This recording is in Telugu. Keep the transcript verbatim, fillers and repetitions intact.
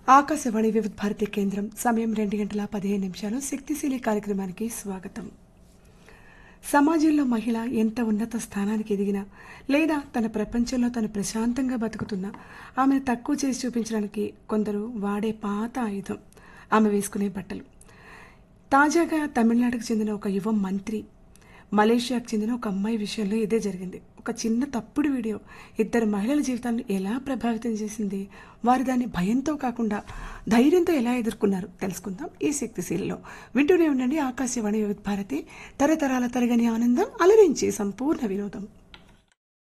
ఆకాశవాణి వివిధ భారతి కేంద్రం సమయం రెండు గంటల పదిహేను నిమిషాలు శక్తిశీలి కార్యక్రమానికి స్వాగతం. సమాజంలో మహిళ ఎంత ఉన్నత స్థానానికి ఎదిగినా లేదా తన ప్రపంచంలో తను ప్రశాంతంగా బతుకుతున్నా ఆమెను తక్కువ చేసి చూపించడానికి కొందరు వాడే పాత ఆయుధం ఆమె వేసుకునే బట్టలు. తాజాగా తమిళనాడుకు చెందిన ఒక యువ మంత్రి, మలేషియాకు చెందిన ఒక అమ్మాయి విషయంలో ఇదే జరిగింది. ఒక చిన్న తప్పుడు వీడియో ఇద్దరు మహిళల జీవితాన్ని ఎలా ప్రభావితం చేసింది, వారు దాన్ని భయంతో కాకుండా ధైర్యంతో ఎలా ఎదుర్కొన్నారు తెలుసుకుందాం ఈ శక్తిశీలలో. వింటూనే ఉండండి ఆకాశవాణి వివిధ భారతి, తరతరాల తరగని ఆనందం, అలరించి సంపూర్ణ వినోదం.